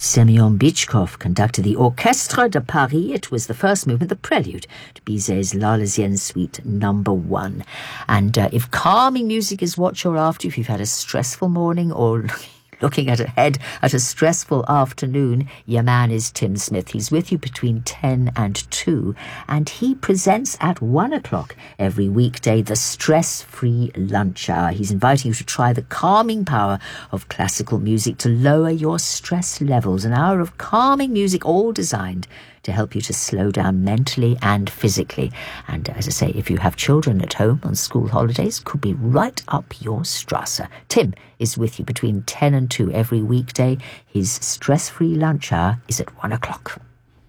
Semyon Bychkov conducted the Orchestre de Paris. It was the first movement, the prelude to Bizet's L'Arlésienne Suite No. 1. And if calming music is what you're after, if you've had a stressful morning or looking ahead at a stressful afternoon, your man is Tim Smith. He's with you between 10 and 2, and he presents at 1 o'clock every weekday the Stress-Free Lunch Hour. He's inviting you to try the calming power of classical music to lower your stress levels. An hour of calming music, all designed to help you to slow down mentally and physically. And as I say, if you have children at home on school holidays, could be right up your Strasse. Tim is with you between 10 and 2 every weekday. His stress-free lunch hour is at 1 o'clock.